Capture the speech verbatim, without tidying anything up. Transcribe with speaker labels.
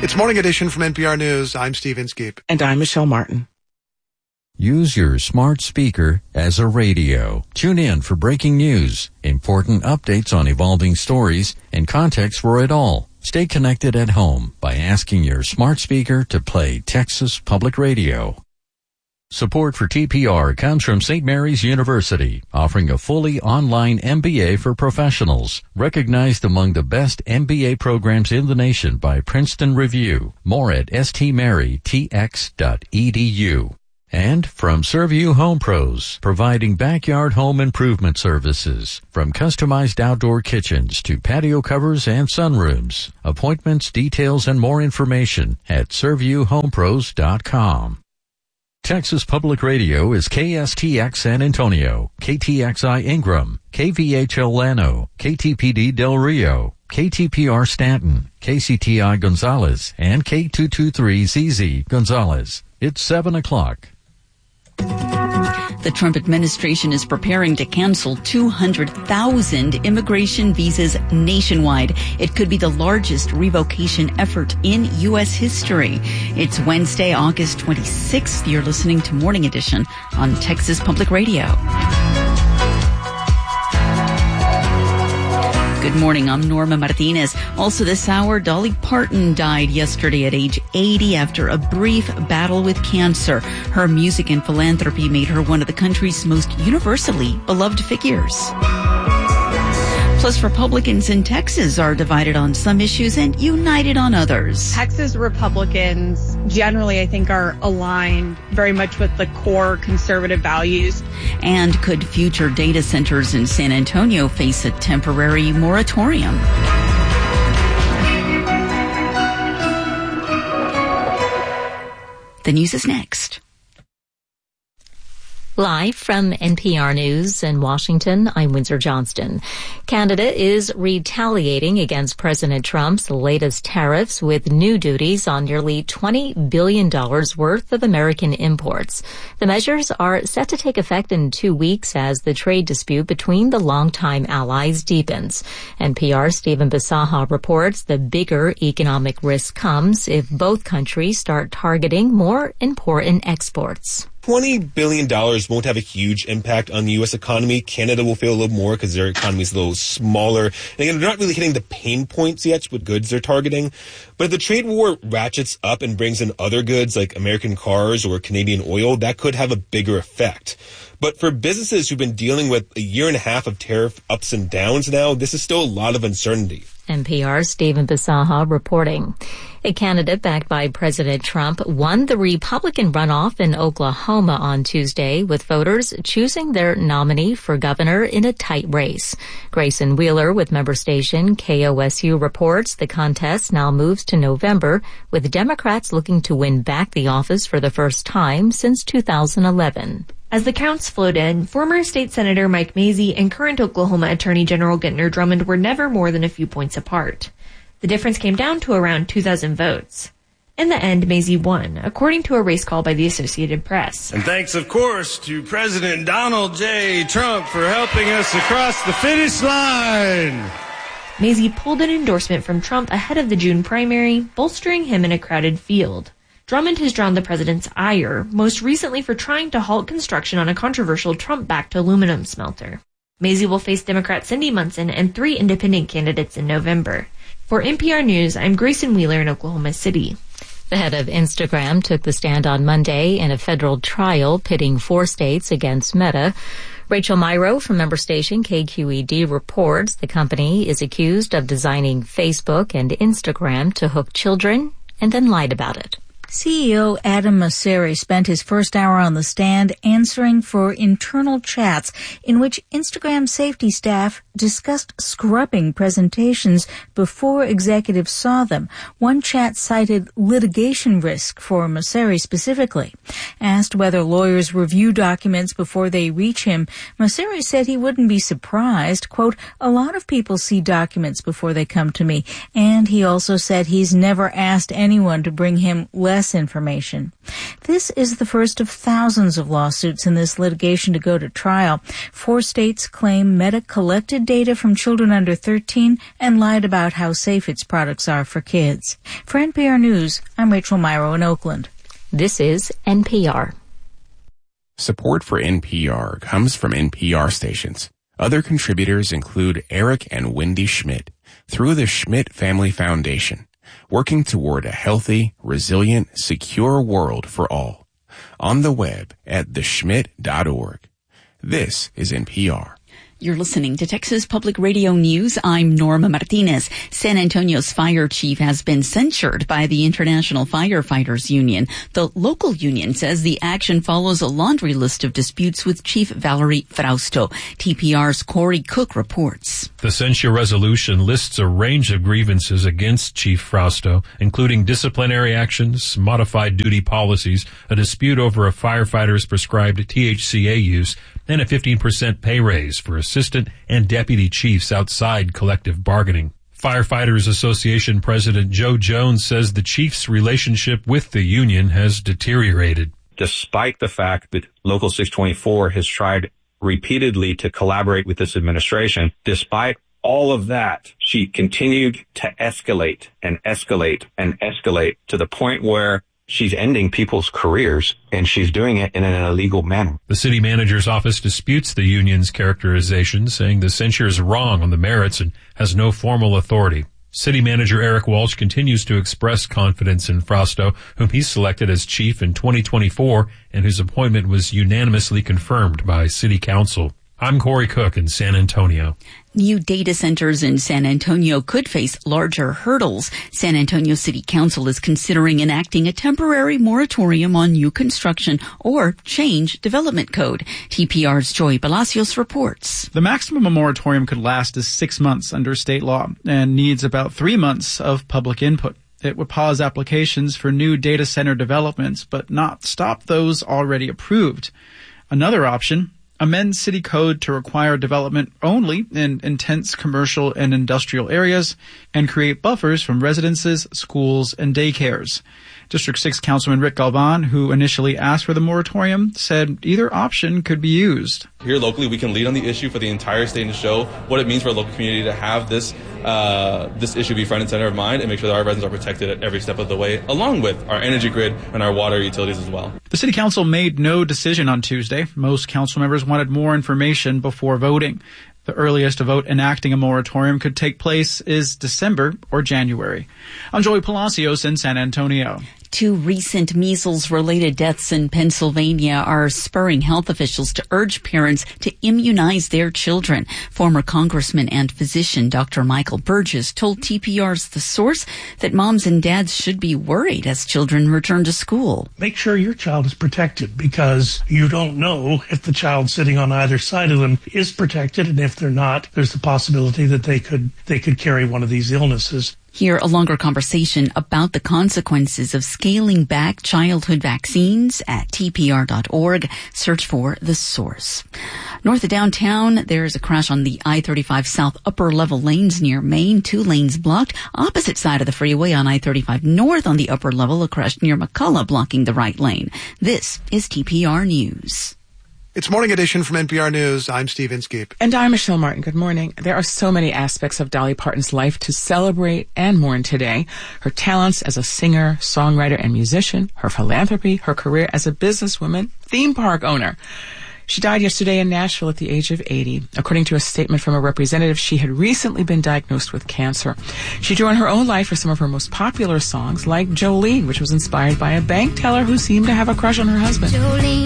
Speaker 1: It's Morning Edition from N P R News. I'm Steve Inskeep.
Speaker 2: And I'm Michelle Martin.
Speaker 3: Use your smart speaker as a radio. Tune in for breaking news, important updates on evolving stories, and context for it all. Stay connected at home by asking your smart speaker to play Texas Public Radio. Support for T P R comes from Saint Mary's University, offering a fully online M B A for professionals, recognized among the best M B A programs in the nation by Princeton Review. More at s t mary t x dot e d u. And from Serview Home Pros, providing backyard home improvement services, from customized outdoor kitchens to patio covers and sunrooms. Appointments, details, and more information at serview home pros dot com. Texas Public Radio is K S T X San Antonio, K T X I Ingram, K V H L Llano, K T P D Del Rio, K T P R Stanton, K C T I Gonzales, and K two twenty-three Z Z Gonzales. It's seven o'clock.
Speaker 4: The Trump administration is preparing to cancel two hundred thousand immigration visas nationwide. It could be the largest revocation effort in U S history. It's Wednesday, August twenty-sixth. You're listening to Morning Edition on Texas Public Radio. Good morning. I'm Norma Martinez. Also this hour, Dolly Parton died yesterday at age eighty after a brief battle with cancer. Her music and philanthropy made her one of the country's most universally beloved figures. Plus, Republicans in Texas are divided on some issues and united on others.
Speaker 5: Texas Republicans generally, I think, are aligned very much with the core conservative values.
Speaker 4: And could future data centers in San Antonio face a temporary moratorium? The news is next.
Speaker 6: Live from N P R News in Washington, I'm Windsor Johnston. Canada is retaliating against President Trump's latest tariffs with new duties on nearly twenty billion dollars worth of American imports. The measures are set to take effect in two weeks as the trade dispute between the longtime allies deepens. N P R's Stephen Bisaha reports the bigger economic risk comes if both countries start targeting more important exports.
Speaker 7: twenty billion dollars won't have a huge impact on the U S economy. Canada will feel a little more because their economy is a little smaller. And again, they're not really hitting the pain points yet with goods they're targeting. But if the trade war ratchets up and brings in other goods like American cars or Canadian oil, that could have a bigger effect. But for businesses who've been dealing with a year and a half of tariff ups and downs now, this is still a lot of uncertainty.
Speaker 6: N P R's Stephen Bisaha reporting. A candidate backed by President Trump won the Republican runoff in Oklahoma on Tuesday, with voters choosing their nominee for governor in a tight race. Grayson Wheeler with member station K O S U reports the contest now moves to November, with Democrats looking to win back the office for the first time since two thousand eleven.
Speaker 8: As the counts flowed in, former state senator Mike Mazzei and current Oklahoma Attorney General Gentner Drummond were never more than a few points apart. The difference came down to around two thousand votes. In the end, Mazzei won, according to a race call by the Associated Press.
Speaker 9: And thanks, of course, to President Donald J. Trump for helping us across the finish line.
Speaker 8: Mazzei pulled an endorsement from Trump ahead of the June primary, bolstering him in a crowded field. Drummond has drawn the president's ire, most recently for trying to halt construction on a controversial Trump-backed aluminum smelter. Mazzei will face Democrat Cindy Munson and three independent candidates in November. For N P R News, I'm Grayson Wheeler in Oklahoma City.
Speaker 6: The head of Instagram took the stand on Monday in a federal trial pitting four states against Meta. Rachel Myrow from member station K Q E D reports the company is accused of designing Facebook and Instagram to hook children and then lied about it.
Speaker 10: C E O Adam Mosseri spent his first hour on the stand answering for internal chats in which Instagram safety staff discussed scrubbing presentations before executives saw them. One chat cited litigation risk for Mosseri specifically. Asked whether lawyers review documents before they reach him, Mosseri said he wouldn't be surprised. Quote, a lot of people see documents before they come to me. And he also said he's never asked anyone to bring him less less information. This is the first of thousands of lawsuits in this litigation to go to trial. Four states claim Meta collected data from children under thirteen and lied about how safe its products are for kids. For N P R News, I'm Rachel Myrow in Oakland.
Speaker 6: This is N P R.
Speaker 2: Support for N P R comes from N P R stations. Other contributors include Eric and Wendy Schmidt through the Schmidt Family Foundation, working toward a healthy, resilient, secure world for all. On the web at the schmidt dot org. This is N P R.
Speaker 4: You're listening to Texas Public Radio News. I'm Norma Martinez. San Antonio's fire chief has been censured by the International Firefighters Union. The local union says the action follows a laundry list of disputes with Chief Valerie Frausto. T P R's Corey Cook reports.
Speaker 11: The censure resolution lists a range of grievances against Chief Frausto, including disciplinary actions, modified duty policies, a dispute over a firefighter's prescribed T H C A use, and a fifteen percent pay raise for assistant and deputy chiefs outside collective bargaining. Firefighters Association President Joe Jones says the chief's relationship with the union has deteriorated.
Speaker 12: Despite the fact that Local six twenty-four has tried repeatedly to collaborate with this administration, despite all of that, she continued to escalate and escalate and escalate to the point where she's ending people's careers, and she's doing it in an illegal manner.
Speaker 11: The city manager's office disputes the union's characterization, saying the censure is wrong on the merits and has no formal authority. City manager Eric Walsh continues to express confidence in Frausto, whom he selected as chief in twenty twenty-four and whose appointment was unanimously confirmed by city council. I'm Corey Cook in San Antonio.
Speaker 4: New data centers in San Antonio could face larger hurdles. San Antonio City Council is considering enacting a temporary moratorium on new construction or change development code. T P R's Joy Palacios reports.
Speaker 13: The maximum a moratorium could last is six months under state law and needs about three months of public input. It would pause applications for new data center developments, but not stop those already approved. Another option, amend city code to require development only in intense commercial and industrial areas and create buffers from residences, schools, and daycares. District six Councilman Rick Galvan, who initially asked for the moratorium, said either option could be used.
Speaker 14: Here locally, we can lead on the issue for the entire state and show what it means for a local community to have this uh, this issue be front and center of mind and make sure that our residents are protected at every step of the way, along with our energy grid and our water utilities as well.
Speaker 13: The City Council made no decision on Tuesday. Most council members wanted more information before voting. The earliest a vote enacting a moratorium could take place is December or January. I'm Joey Palacios in San Antonio.
Speaker 4: Two recent measles-related deaths in Pennsylvania are spurring health officials to urge parents to immunize their children. Former Congressman and physician Doctor Michael Burgess told T P R's The Source that moms and dads should be worried as children return to school.
Speaker 15: Make sure your child is protected, because you don't know if the child sitting on either side of them is protected, and if they're not, there's the possibility that they could they could carry one of these illnesses.
Speaker 4: Hear a longer conversation about the consequences of scaling back childhood vaccines at T P R dot org. Search for The Source. North of downtown, there's a crash on the I thirty-five South upper level lanes near Maine. Two lanes blocked. Opposite side of the freeway on I thirty-five North on the upper level, a crash near McCullough blocking the right lane. This is T P R News.
Speaker 1: It's Morning Edition from N P R News. I'm Steve Inskeep.
Speaker 16: And I'm Michelle Martin. Good morning. There are so many aspects of Dolly Parton's life to celebrate and mourn today. Her talents as a singer, songwriter, and musician, her philanthropy, her career as a businesswoman, theme park owner. She died yesterday in Nashville at the age of eighty. According to a statement from a representative, she had recently been diagnosed with cancer. She drew on her own life for some of her most popular songs, like Jolene, which was inspired by a bank teller who seemed to have a crush on her husband. Jolene.